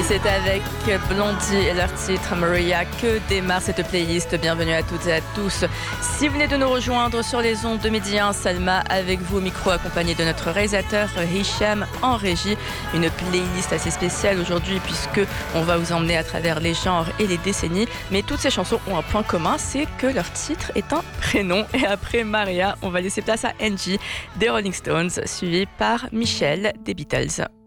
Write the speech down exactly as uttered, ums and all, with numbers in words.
C'est avec Blondie et leur titre Maria que démarre cette playlist. Bienvenue à toutes et à tous. Si vous venez de nous rejoindre sur les ondes de Midi un, Salma avec vous au micro, accompagnée de notre réalisateur Hicham en régie. Une playlist assez spéciale aujourd'hui puisque on va vous emmener à travers les genres et les décennies. Mais toutes ces chansons ont un point commun, c'est que leur titre est un prénom. Et après Maria, on va laisser place à Angie des Rolling Stones, suivi par Michel des Beatles.